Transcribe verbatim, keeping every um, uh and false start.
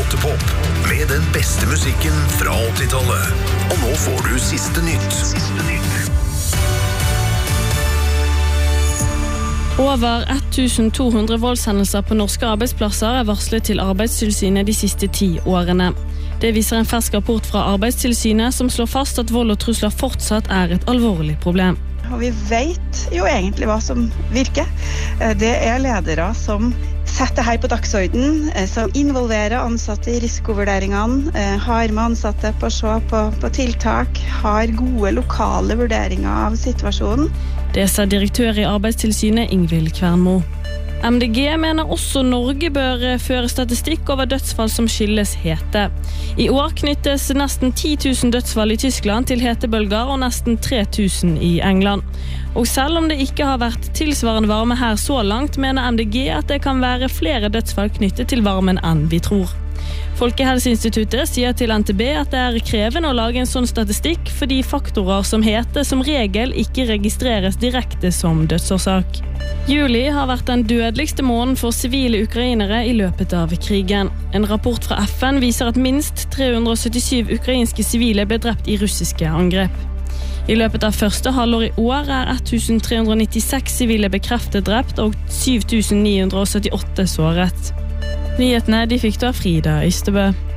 Teaterpop med den beste musikken fra åttitallet. Og nå får du siste nytt. Siste nytt. Over to hundre voldshendelser på norske arbeidsplasser er varslet til Arbeidstilsynet de siste ti årene. Det viser en fersk rapport fra Arbeidstilsynet som slår fast at vold og trusler fortsatt er et alvorlig problem. Og vi vet jo egentlig hva som virker. Det er ledere som setter her på dagsorden, som involverer ansatte i risikovurderingene, har med ansatte på å se på, på tiltak, har gode lokale vurderinger av situasjonen. Det sa direktør i Arbeidstilsynet Ingvild Kvernmo. M D G mener også Norge bør føre statistikk over dødsfall som skyldes hete. I år knyttes nesten ti tusen dødsfall i Tyskland til hetebølger og nesten tre tusen i England. Og selv om det ikke har vært tilsvarende varme her så langt, mener M D G at det kan være flere dødsfall knyttet til varmen enn vi tror. Folkehelseinstituttet sier til N T B at det er krevende å lage en sånn statistikk fordi faktorer som hete som regel ikke registreres direkte som dødsårsak. Juli har vært den dødeligste måneden for sivile ukrainere i løpet av krigen. En rapport fra F N viser at minst tre hundre syttisju ukrainske sivile ble drept i russiske angrep. I løpet av første halvår i år er tre hundre nittiseks sivile bekreftet drept og syv tusen ni hundre syttiåtte såret. Nyhetene de fikk du av Frida Ystebø.